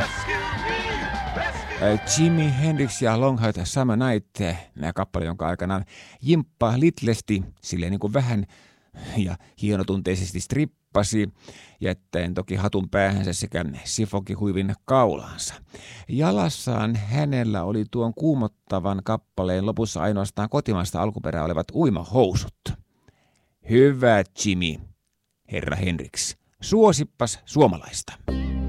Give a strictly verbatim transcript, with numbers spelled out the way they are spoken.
Jimi Hendrix ja Long Hot Summer Night, nämä kappale, jonka aikanaan Jimppa Littlesti silleen niin kuin vähän ja hienotunteisesti strippasi, jättäen toki hatun päähänsä sekä sifokihuivin kaulaansa. Jalassaan hänellä oli tuon kuumottavan kappaleen lopussa ainoastaan kotimaista alkuperää olevat uimahousut. Hyvä Jimi, herra Hendrix, suosippas suomalaista.